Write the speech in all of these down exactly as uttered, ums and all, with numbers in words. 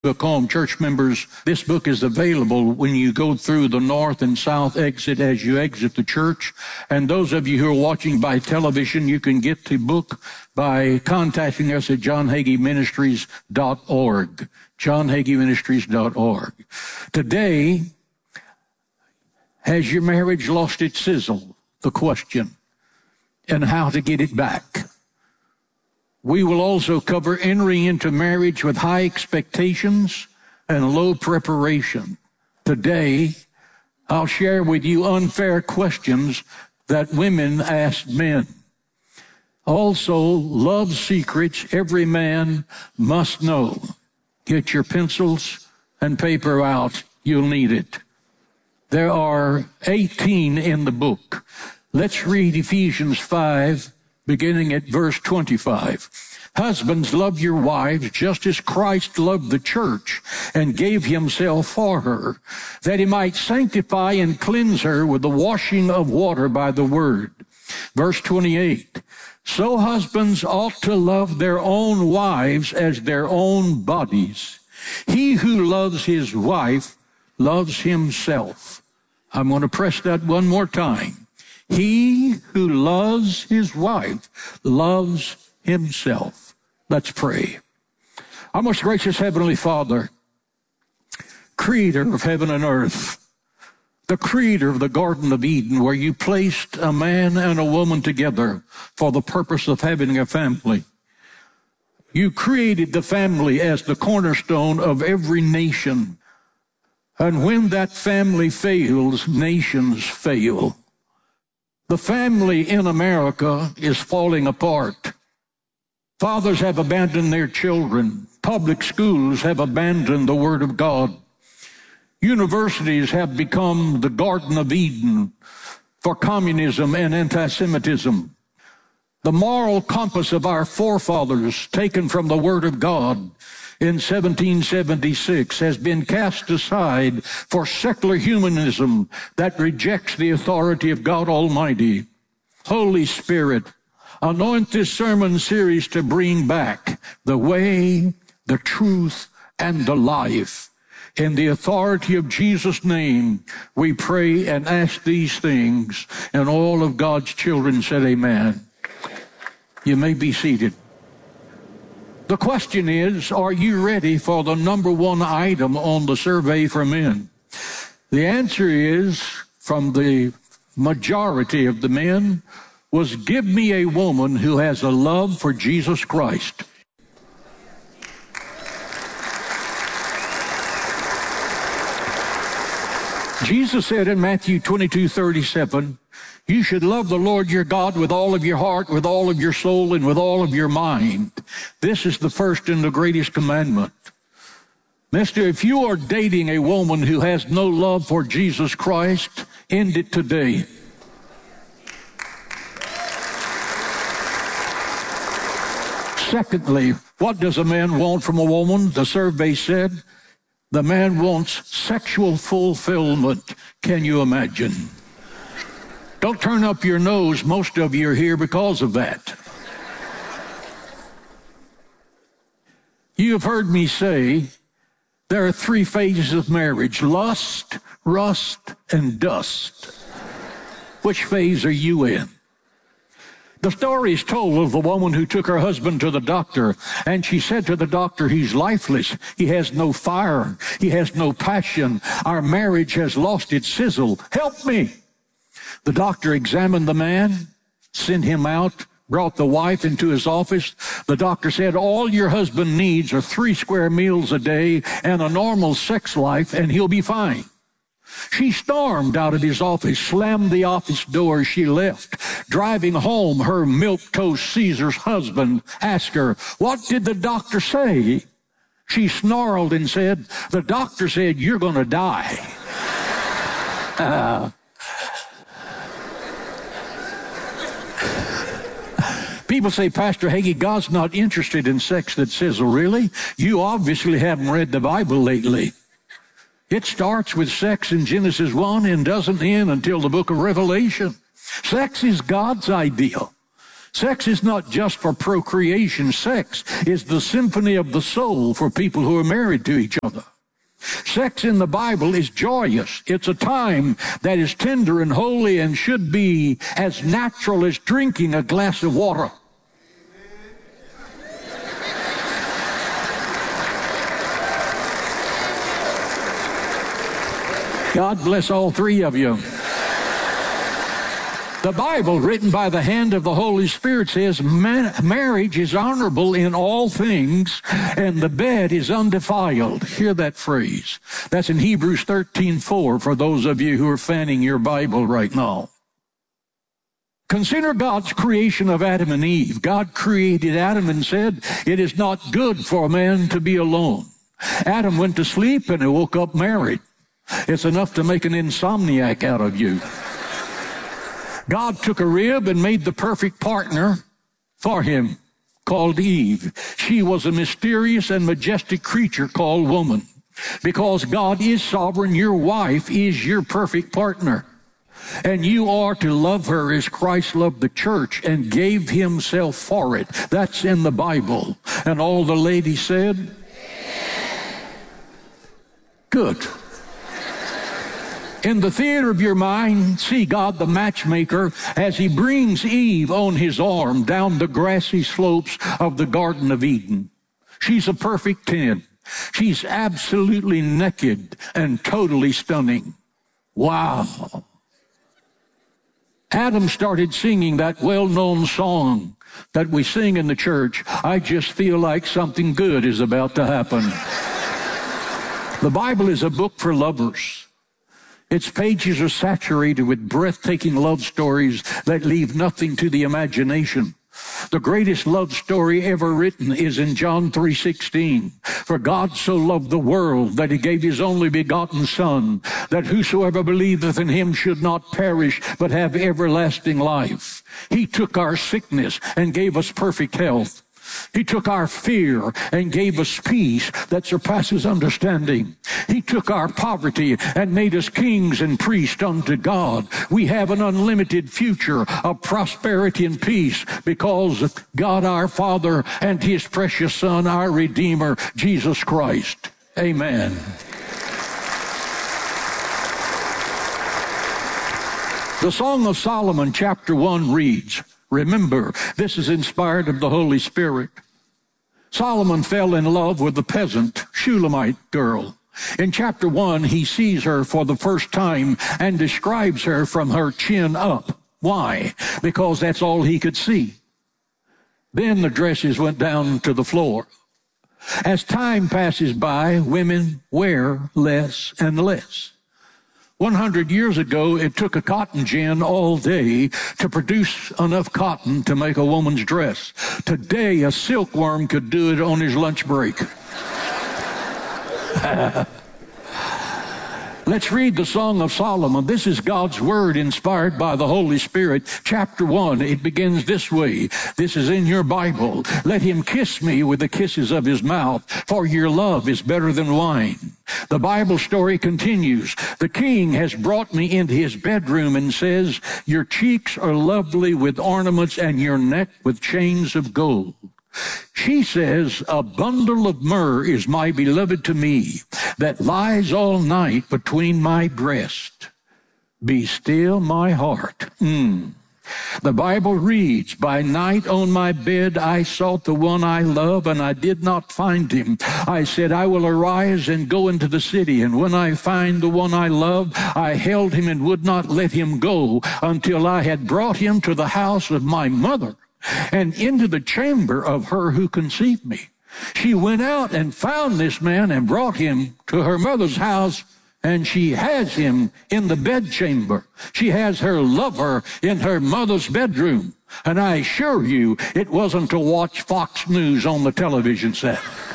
book home. Church members, this book is available when you go through the north and south exit as you exit the church. And those of you who are watching by television, you can get the book by contacting us at john hagee ministries dot org. john hagee ministries dot org. Today, has your marriage lost its sizzle? The question, and how to get it back. We will also cover entering into marriage with high expectations and low preparation. Today, I'll share with you unfair questions that women ask men. Also, love secrets every man must know. Get your pencils and paper out. You'll need it. There are eighteen in the book. Let's read Ephesians five, beginning at verse twenty-five. Husbands, love your wives just as Christ loved the church and gave himself for her, that he might sanctify and cleanse her with the washing of water by the word. Verse twenty-eight. So husbands ought to love their own wives as their own bodies. He who loves his wife loves himself. I'm going to press that one more time. He who loves his wife loves himself. Let's pray. Our most gracious Heavenly Father, creator of heaven and earth, the creator of the Garden of Eden, where you placed a man and a woman together for the purpose of having a family. You created the family as the cornerstone of every nation. And when that family fails, nations fail. The family in America is falling apart. Fathers have abandoned their children. Public schools have abandoned the Word of God. Universities have become the Garden of Eden for communism and anti-Semitism. The moral compass of our forefathers, taken from the Word of God in seventeen seventy-six, has been cast aside for secular humanism that rejects the authority of God Almighty. Holy Spirit, anoint this sermon series to bring back the way, the truth, and the life. In the authority of Jesus' name, we pray and ask these things, and all of God's children said amen. You may be seated. The question is, are you ready for the number one item on the survey for men? The answer is, from the majority of the men, was give me a woman who has a love for Jesus Christ. Jesus said in Matthew twenty-two thirty-seven, you should love the Lord your God with all of your heart, with all of your soul, and with all of your mind. This is the first and the greatest commandment. Mister, if you are dating a woman who has no love for Jesus Christ, end it today. Secondly, what does a man want from a woman? The survey said the man wants sexual fulfillment. Can you imagine? Don't turn up your nose. Most of you are here because of that. You have heard me say there are three phases of marriage: lust, rust, and dust. Which phase are you in? The story is told of the woman who took her husband to the doctor, and she said to the doctor, he's lifeless. He has no fire. He has no passion. Our marriage has lost its sizzle. Help me. The doctor examined the man, sent him out, brought the wife into his office. The doctor said, all your husband needs are three square meals a day and a normal sex life, and he'll be fine. She stormed out of his office, slammed the office door as she left. Driving home, her milquetoast Caesar's husband asked her, what did the doctor say? She snarled and said, the doctor said you're going to die. Uh, People say, Pastor Hagee, God's not interested in sex that sizzle. Really? You obviously haven't read the Bible lately. It starts with sex in Genesis one and doesn't end until the book of Revelation. Sex is God's ideal. Sex is not just for procreation. Sex is the symphony of the soul for people who are married to each other. Sex in the Bible is joyous. It's a time that is tender and holy and should be as natural as drinking a glass of water. God bless all three of you. The Bible, written by the hand of the Holy Spirit, says marriage is honorable in all things, and the bed is undefiled. Hear that phrase. That's in Hebrews thirteen four for those of you who are fanning your Bible right now. Consider God's creation of Adam and Eve. God created Adam and said, it is not good for a man to be alone. Adam went to sleep and he woke up married. It's enough to make an insomniac out of you. God took a rib and made the perfect partner for him, called Eve. She was a mysterious and majestic creature called woman. Because God is sovereign, your wife is your perfect partner. And you are to love her as Christ loved the church and gave himself for it. That's in the Bible. And all the ladies said, good. In the theater of your mind, see God the matchmaker as he brings Eve on his arm down the grassy slopes of the Garden of Eden. She's a perfect ten. She's absolutely naked and totally stunning. Wow. Adam started singing that well-known song that we sing in the church, I just feel like something good is about to happen. The Bible is a book for lovers. Its pages are saturated with breathtaking love stories that leave nothing to the imagination. The greatest love story ever written is in John three sixteen. For God so loved the world that he gave his only begotten Son, that whosoever believeth in him should not perish, but have everlasting life. He took our sickness and gave us perfect health. He took our fear and gave us peace that surpasses understanding. He took our poverty and made us kings and priests unto God. We have an unlimited future of prosperity and peace because God our Father and his precious Son, our Redeemer, Jesus Christ. Amen. The Song of Solomon, chapter one, reads, remember, this is inspired of the Holy Spirit. Solomon fell in love with a peasant, Shulamite girl. In chapter one, he sees her for the first time and describes her from her chin up. Why? Because that's all he could see. Then the dresses went down to the floor. As time passes by, women wear less and less. One hundred years ago, it took a cotton gin all day to produce enough cotton to make a woman's dress. Today, a silkworm could do it on his lunch break. Let's read the Song of Solomon. This is God's Word inspired by the Holy Spirit. Chapter one, it begins this way. This is in your Bible. Let him kiss me with the kisses of his mouth, for your love is better than wine. The Bible story continues. The king has brought me into his bedroom and says, your cheeks are lovely with ornaments and your neck with chains of gold. She says, a bundle of myrrh is my beloved to me, that lies all night between my breast. Be still my heart. Mm. The Bible reads, by night on my bed I sought the one I love, and I did not find him. I said, I will arise and go into the city, and when I find the one I love, I held him and would not let him go until I had brought him to the house of my mother and into the chamber of her who conceived me. She went out and found this man and brought him to her mother's house, and she has him in the bedchamber. She has her lover in her mother's bedroom. And I assure you, it wasn't to watch Fox News on the television set.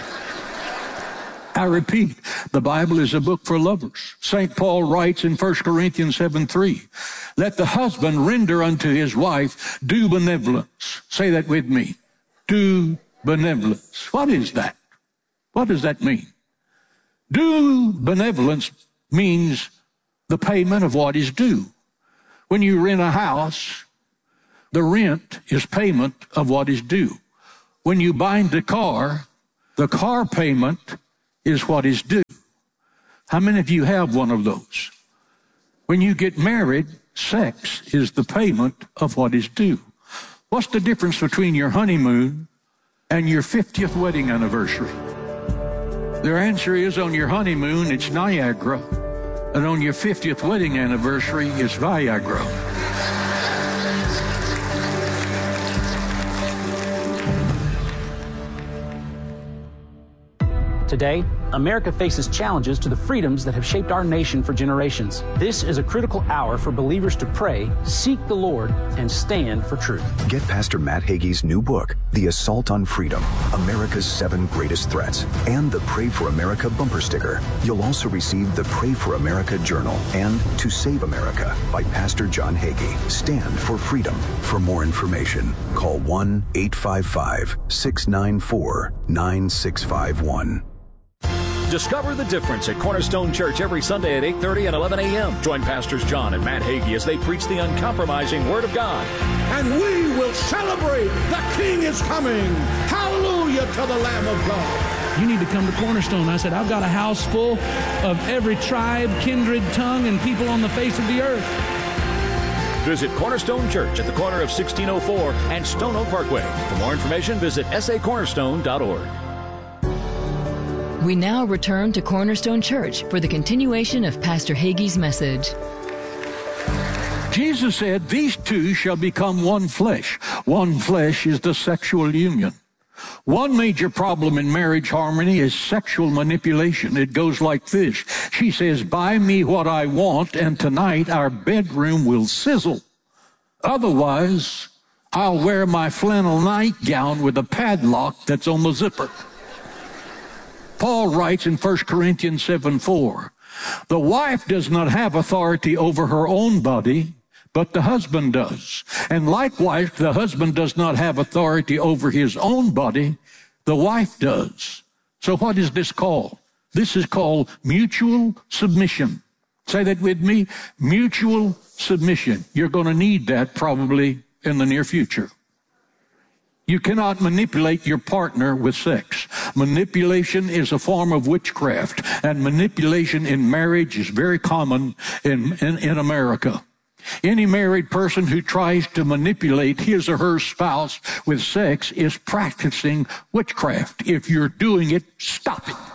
I repeat, the Bible is a book for lovers. Saint Paul writes in First Corinthians seven three, let the husband render unto his wife due benevolence. Say that with me. Due benevolence. What is that? What does that mean? Due benevolence means the payment of what is due. When you rent a house, The rent is payment of what is due. When you bind a car, the car payment is what is due. How many of you have one of those? When you get married, sex is the payment of what is due. What's the difference between your honeymoon and your fiftieth wedding anniversary? Their answer is, on your honeymoon, it's Niagara, and on your fiftieth wedding anniversary, it's Viagra. Today, America faces challenges to the freedoms that have shaped our nation for generations. This is a critical hour for believers to pray, seek the Lord, and stand for truth. Get Pastor Matt Hagee's new book, The Assault on Freedom, America's Seven Greatest Threats, and the Pray for America bumper sticker. You'll also receive the Pray for America journal and To Save America by Pastor John Hagee. Stand for freedom. For more information, call one eight five five, six nine four, nine six five one. Discover the difference at Cornerstone Church every Sunday at eight thirty and eleven a.m. Join Pastors John and Matt Hagee as they preach the uncompromising Word of God. And we will celebrate the King is coming. Hallelujah to the Lamb of God. You need to come to Cornerstone. I said, I've got a house full of every tribe, kindred, tongue, and people on the face of the earth. Visit Cornerstone Church at the corner of sixteen oh four and Stone Oak Parkway. For more information, visit s a cornerstone dot org. We now return to Cornerstone Church for the continuation of Pastor Hagee's message. Jesus said, these two shall become one flesh. One flesh is the sexual union. One major problem in marriage harmony is sexual manipulation. It goes like this. She says, buy me what I want, and tonight our bedroom will sizzle. Otherwise, I'll wear my flannel nightgown with a padlock that's on the zipper. Paul writes in First Corinthians seven four, the wife does not have authority over her own body, but the husband does. And likewise, the husband does not have authority over his own body, the wife does. So what is this called? This is called mutual submission. Say that with me, mutual submission. You're going to need that probably in the near future. You cannot manipulate your partner with sex. Manipulation is a form of witchcraft, and manipulation in marriage is very common in, in, in America. Any married person who tries to manipulate his or her spouse with sex is practicing witchcraft. If you're doing it, stop it.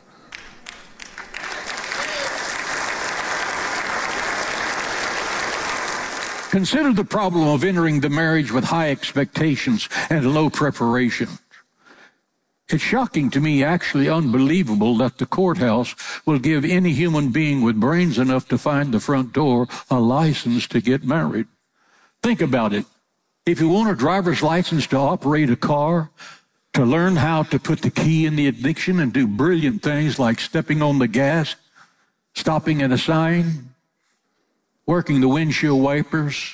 Consider the problem of entering the marriage with high expectations and low preparation. It's shocking to me, actually unbelievable, that the courthouse will give any human being with brains enough to find the front door a license to get married. Think about it. If you want a driver's license to operate a car, to learn how to put the key in the ignition and do brilliant things like stepping on the gas, stopping at a sign, working the windshield wipers.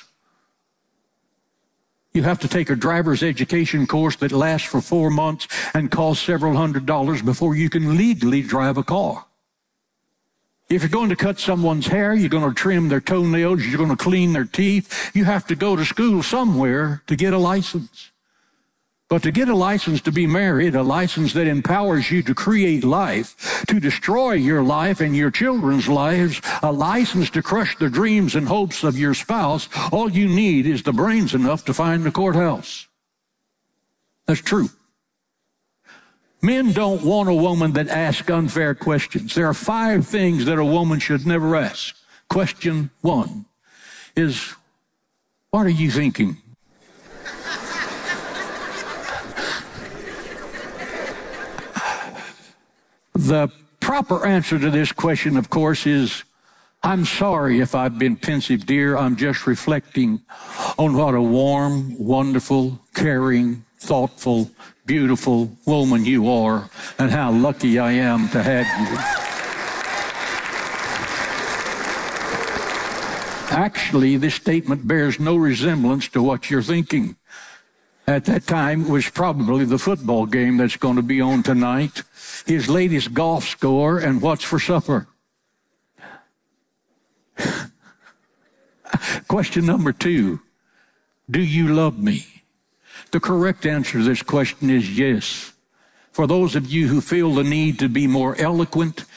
You have to take a driver's education course that lasts for four months and costs several hundred dollars before you can legally drive a car. If you're going to cut someone's hair, you're going to trim their toenails, you're going to clean their teeth, you have to go to school somewhere to get a license. But to get a license to be married, a license that empowers you to create life, to destroy your life and your children's lives, a license to crush the dreams and hopes of your spouse, all you need is the brains enough to find the courthouse. That's true. Men don't want a woman that asks unfair questions. There are five things that a woman should never ask. Question one is, what are you thinking? The proper answer to this question, of course, is, I'm sorry if I've been pensive, dear. I'm just reflecting on what a warm, wonderful, caring, thoughtful, beautiful woman you are, and how lucky I am to have you. Actually, this statement bears no resemblance to what you're thinking. At that time, it was probably the football game that's going to be on tonight, his latest golf score, and what's for supper. Question number two. Do you love me? The correct answer to this question is yes. For those of you who feel the need to be more eloquent